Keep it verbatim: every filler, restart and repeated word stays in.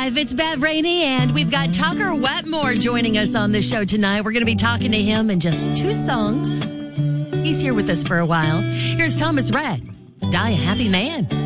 five. It's Bad Rainy, and we've got Tucker Wetmore joining us on the show tonight. We're going to be talking to him in just two songs. He's here with us for a while. Here's Thomas Rhett, Die a Happy Man.